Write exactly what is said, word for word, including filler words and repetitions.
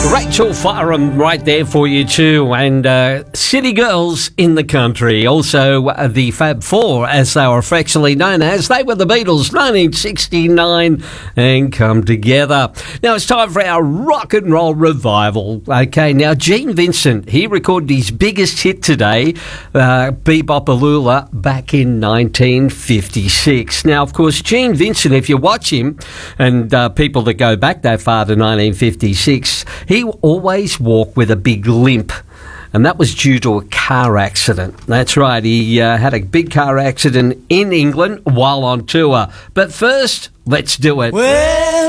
Rachel Farham right there for you too, and uh, City Girls in the Country. Also uh, the Fab Four, as they were affectionately known as. They were the Beatles, nineteen sixty-nine, and Come Together. Now it's time for our rock and roll revival. Okay, now Gene Vincent, he recorded his biggest hit today, uh, Bebop-A-Lula, back in nineteen fifty-six. Now, of course, Gene Vincent, if you watch him, and uh, people that go back that far to nineteen fifty-six, he always walked with a big limp, and that was due to a car accident. That's right, he uh, had a big car accident in England while on tour. But first, let's do it. Well